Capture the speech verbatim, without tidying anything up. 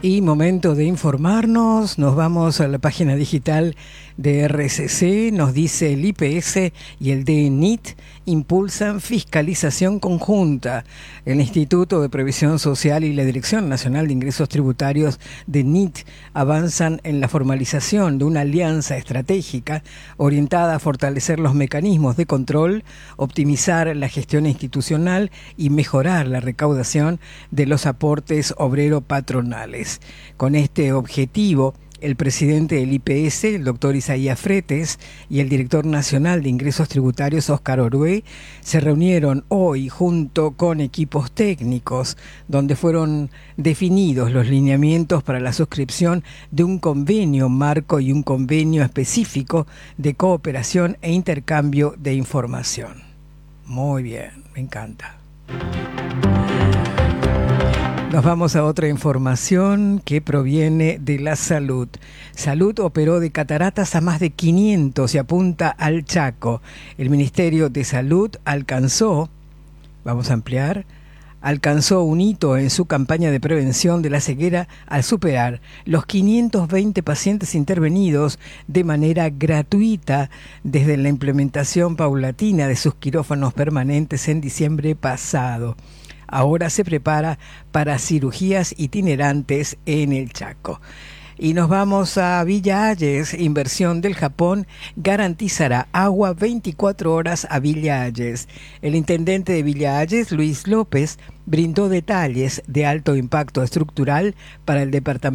Y momento de informarnos, nos vamos a la página digital de R C C, nos dice el I P S y el D N I T impulsan fiscalización conjunta. El Instituto de Previsión Social y la Dirección Nacional de Ingresos Tributarios de N I T avanzan en la formalización de una alianza estratégica orientada a fortalecer los mecanismos de control, optimizar la gestión institucional y mejorar la recaudación de los aportes obrero-patronales. Con este objetivo, el presidente del I P S, el doctor Isaías Fretes, y el director nacional de Ingresos Tributarios, Óscar Orué, se reunieron hoy junto con equipos técnicos, donde fueron definidos los lineamientos para la suscripción de un convenio marco y un convenio específico de cooperación e intercambio de información. Muy bien, me encanta. Nos vamos a otra información que proviene de la salud. Salud operó de cataratas a más de quinientos y apunta al Chaco. El Ministerio de Salud alcanzó, vamos a ampliar, alcanzó un hito en su campaña de prevención de la ceguera al superar los quinientos veinte pacientes intervenidos de manera gratuita desde la implementación paulatina de sus quirófanos permanentes en diciembre pasado. Ahora se prepara para cirugías itinerantes en el Chaco. Y nos vamos a Villa Hayes. Inversión del Japón garantizará agua veinticuatro horas a Villa Hayes. El intendente de Villa Hayes, Luis López, brindó detalles de alto impacto estructural para el departamento